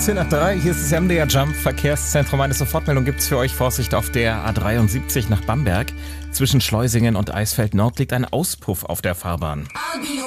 10:03, hier ist das MDR Jump, Verkehrszentrum. Eine Sofortmeldung gibt's für euch. Vorsicht auf der A73 nach Bamberg. Zwischen Schleusingen und Eisfeld Nord liegt ein Auspuff auf der Fahrbahn.